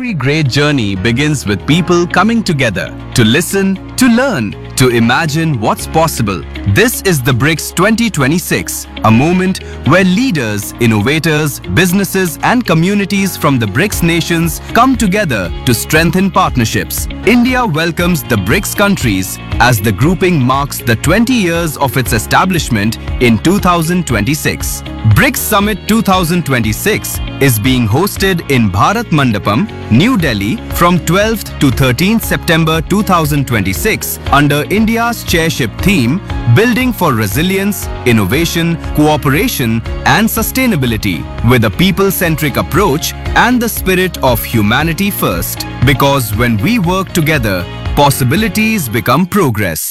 Every great journey begins with people coming together to listen, to learn, to imagine what's possible. This is the BRICS 2026, a moment where leaders, innovators, businesses and communities from the BRICS nations come together to strengthen partnerships. India welcomes the BRICS countries as the grouping marks the 20 years of its establishment in 2026. BRICS Summit 2026 is being hosted in Bharat Mandapam, New Delhi from 12th to 13th September 2026 under India's chairship theme Building for Resilience, Innovation, Cooperation and Sustainability with a people-centric approach and the spirit of humanity first. Because when we work together, possibilities become progress.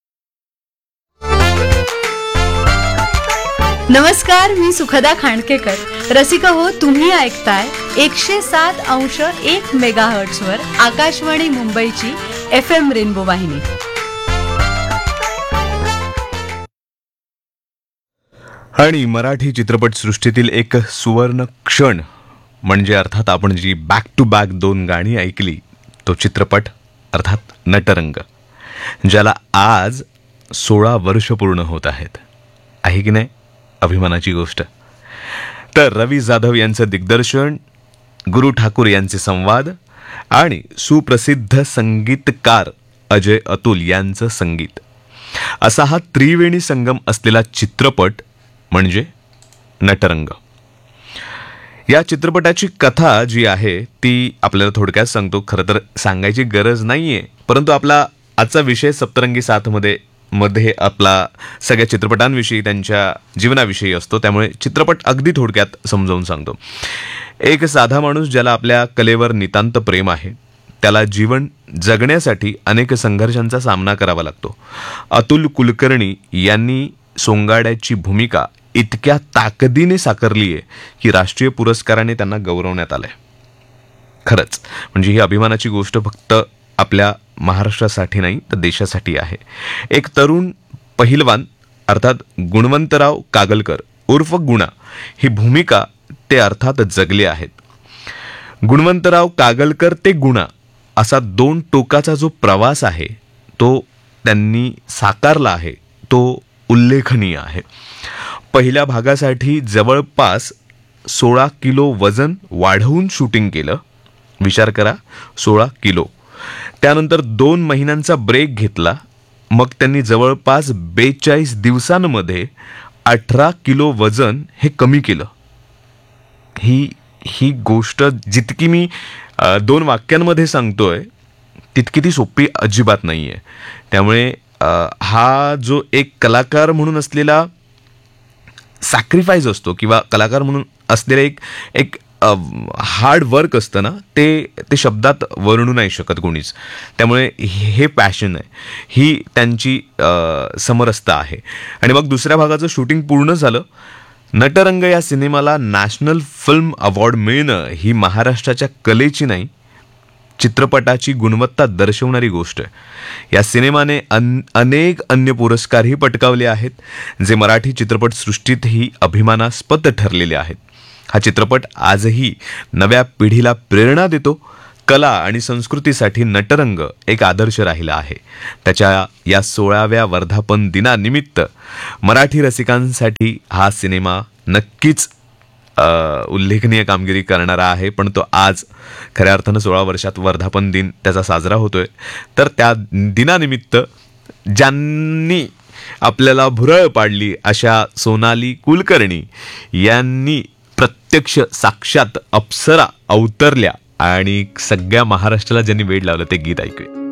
नमस्कार, मी सुखदा खांडकेकर. रसिका हो, तुम्ही ऐकताय 107.1 megahertz वर आकाशवाणी मुंबईची FM rainbow वाहिनी. आणि मराठी चित्रपटसृष्टीतील एक सुवर्ण क्षण म्हणजे अर्थात आपण जी बॅक टू बॅक 2 गाणी ऐकली, तो चित्रपट अर्थात नटरंग, ज्याला आज 16 वर्ष पूर्ण होत आहेत. आहे की नाही अभिमानाची गोष्ट. तर रवी जाधव यांचं दिग्दर्शन, गुरु ठाकूर यांचे संवाद आणि सुप्रसिद्ध संगीतकार अजय अतुल यांचं संगीत, असा हा त्रिवेणी संगम असलेला चित्रपट म्हणजे नटरंग. या चित्रपटाची कथा जी आहे ती आपल्याला थोडक्यात सांगतो. खरं तर सांगायची गरज नाहीये, परंतु आपला आजचा विषय सप्तरंगी साथमध्ये आपला सगळ्या चित्रपटांविषयी, त्यांच्या जीवनाविषयी असतो, त्यामुळे चित्रपट अगदी थोडक्यात समजावून सांगतो. एक साधा माणूस ज्याला आपल्या कलेवर नितांत प्रेम आहे, त्याला जीवन जगण्यासाठी अनेक संघर्षांचा सामना करावा लागतो. अतुल कुलकर्णी यांनी सोंगाड्याची भूमिका इतक्या ताकदीने साकारली आहे की राष्ट्रीय पुरस्काराने त्यांना गौरवण्यात आलंय. खरंच म्हणजे ही अभिमानाची गोष्ट फक्त आपल्या महाराष्ट्रासाठी नाही तर देशासाठी आहे. एक तरुण पहिलवान अर्थात गुणवंतराव कागलकर उर्फ गुणा ही भूमिका ते अर्थात जगले आहेत. गुणवंतराव कागलकर ते गुणा असा 2 टोकाचा जो प्रवास आहे तो त्यांनी साकारला आहे, तो उल्लेखनीय आहे. पहिल्या भागासाठी जवळपास 16 किलो वजन वाढवून शूटिंग केलं. विचार करा, 16 किलो. त्यानंतर 2 महिन्यांचा ब्रेक घेतला. मग त्यांनी जवळपास 42 दिवसांमध्ये 18 किलो वजन हे कमी केलं. ही गोष्ट जितकी मी 2 वाक्यांमध्ये सांगतोय तितकी ती सोपी अजिबात नाहीये. त्यामुळे हा जो एक कलाकार म्हणून असलेला सॅक्रिफाईस असतो किंवा कलाकार म्हणून असलेलं एक हार्ड वर्क असतं ना, ते शब्दात वर्णू नाही शकत कोणीच. त्यामुळे हे पॅशन आहे, ही त्यांची समरसता आहे. आणि मग दुसऱ्या भागाचं शूटिंग पूर्ण झालं. नटरंग या सिनेमाला नॅशनल फिल्म अवॉर्ड मिळणं ही महाराष्ट्राच्या कलेची नाही, चित्रपटाची गुणवत्ता दर्शवणारी गोष्ट आहे. या सिनेमाने अनेक अन्य पुरस्कारही पटकावले आहेत, जे मराठी चित्रपटसृष्टीतही अभिमानास्पद ठरलेले आहेत. हा चित्रपट आजही नव्या पिढीला प्रेरणा देतो. कला आणि संस्कृतीसाठी नटरंग एक आदर्श राहिला आहे. त्याच्या या 16व्या वर्धापन दिनानिमित्त मराठी रसिकांसाठी हा सिनेमा नक्कीच उल्लेखनीय कामगिरी करणारा आहे. पण तो आज खऱ्या अर्थानं 16 वर्षात वर्धापन दिन त्याचा साजरा होतोय. तर त्या दिनानिमित्त ज्यांनी आपल्याला भुरळ पाडली अशा सोनाली कुलकर्णी यांनी प्रत्यक्ष साक्षात अप्सरा अवतरल्या आणि सगळ्या महाराष्ट्राला ज्यांनी वेड लावलं ते गीत ऐकूया.